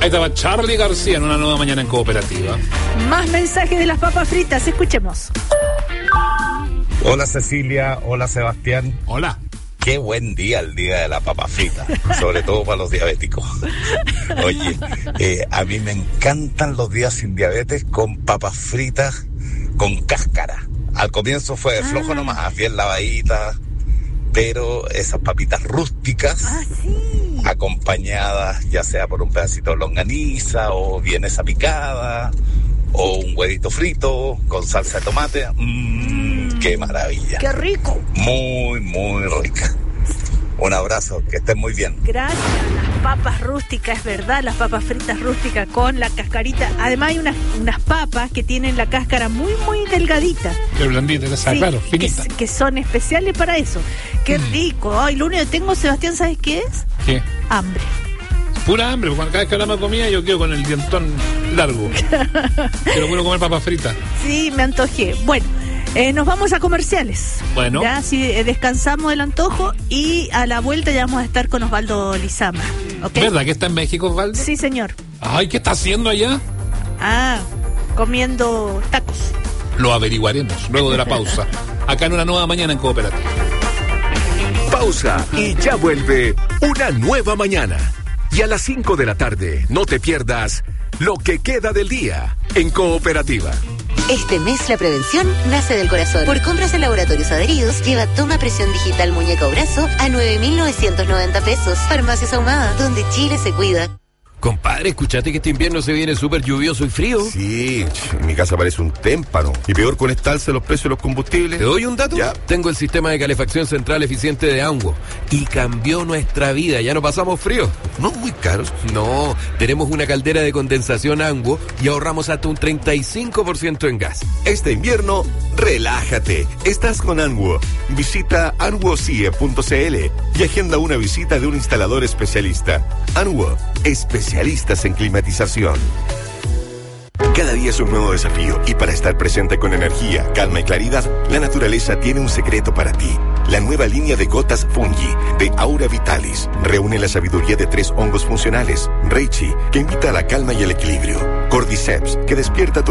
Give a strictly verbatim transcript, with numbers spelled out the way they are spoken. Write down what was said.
Ahí estaba Charly García en Una Nueva Mañana en Cooperativa. Más mensajes de las papas fritas, escuchemos. Hola Cecilia, hola Sebastián. Hola. Qué buen día el día de la papa frita, sobre todo para los diabéticos. Oye, eh, a mí me encantan los días sin diabetes con papas fritas con cáscara. Al comienzo fue de flojo ah. nomás, bien lavaditas, pero esas papitas rústicas, ah, sí. acompañadas ya sea por un pedacito de longaniza o vienesa picada o un huevito frito con salsa de tomate. Mmm, qué maravilla. Qué rico. Muy, muy rica. Un abrazo, que estén muy bien. Gracias. Las papas rústicas, es verdad, las papas fritas rústicas con la cascarita. Además hay unas, unas papas que tienen la cáscara muy, muy delgadita. Qué blandita, esa, sí, claro, finita. Que, que son especiales para eso. Qué mm. rico. Ay, lo único que tengo, Sebastián, ¿sabes qué es? ¿Qué? Hambre. Pura hambre, porque cada vez que hablamos de comida yo quedo con el dientón largo. Quiero bueno comer papas fritas. Sí, me antojé. Bueno, eh, nos vamos a comerciales. Bueno. Ya, si eh, descansamos del antojo y a la vuelta ya vamos a estar con Osvaldo Lizama. ¿Okay? ¿Verdad que está en México, Osvaldo? Sí, señor. Ay, ¿qué está haciendo allá? Ah, comiendo tacos. Lo averiguaremos luego de la pausa. Acá en Una Nueva Mañana en Cooperativa. Pausa y ya vuelve Una Nueva Mañana. Y a las cinco de la tarde, no te pierdas Lo que queda del día en Cooperativa. Este mes la prevención nace del corazón. Por compras en laboratorios adheridos, lleva toma presión digital muñeca o brazo a nueve mil novecientos noventa pesos. Farmacias Ahumada, donde Chile se cuida. Compadre, ¿escuchaste que este invierno se viene súper lluvioso y frío? Sí, en mi casa parece un témpano. Y peor con esta alza de los precios de los combustibles. ¿Te doy un dato? Ya. Tengo el sistema de calefacción central eficiente de Anguo y cambió nuestra vida. Ya no pasamos frío. ¿No muy caros? No, tenemos una caldera de condensación Anguo y ahorramos hasta un treinta y cinco por ciento en gas. Este invierno, relájate. Estás con Anguo. Visita anguocie punto cl y agenda una visita de un instalador especialista. Anguo, especialista. Especialistas en climatización. Cada día es un nuevo desafío y para estar presente con energía, calma y claridad, la naturaleza tiene un secreto para ti. La nueva línea de gotas Fungi de Aura Vitalis reúne la sabiduría de tres hongos funcionales. Reishi, que invita a la calma y el equilibrio. Cordyceps, que despierta tu